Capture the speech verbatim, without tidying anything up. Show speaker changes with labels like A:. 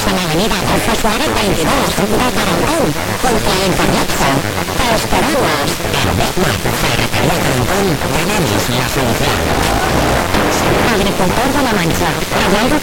A: en Avenida Adolfo Suárez veintidós de Tarantón, junto a Interlexo. Te esperamos. Verdetmar, Ferretería Cantón, tenemos la solución. Agricultor de la Mancha, hay algo